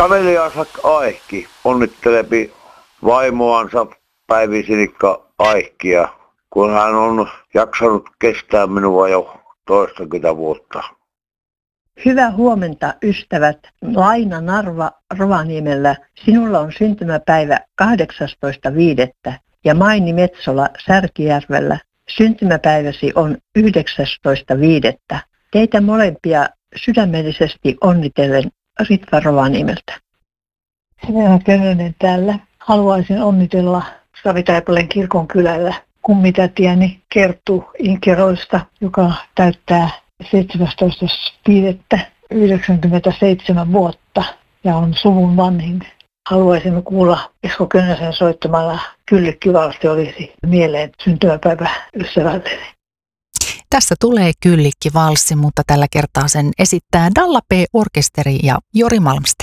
Kameliansa Aihki onnittelepi vaimoansa Päivi Sinikka Aihkia, kun hän on jaksanut kestää minua jo toistakymmentä vuotta. Hyvää huomenta, ystävät. Laina Narva Rovaniemellä. Sinulla on syntymäpäivä 18.5. ja Maini Metsola Särkijärvellä. Syntymäpäiväsi on 19.5. Teitä molempia sydämellisesti onnitellen Ritva Rovaniemeltä. Helena Könönen täällä. Haluaisin onnitella Savitaipaleen kirkonkylällä kummitätiäni Kerttu Inkeroista, joka täyttää 17.5.97 vuotta ja on suvun vanhin. Haluaisimme kuulla Esko Könösen soittamalla Kyllikkivalssi olisi mieleen syntymäpäivä ystävälleni. Tässä tulee Kyllikkivalssi, mutta tällä kertaa sen esittää Dalla P. Orkesteri ja Jori Malmsten.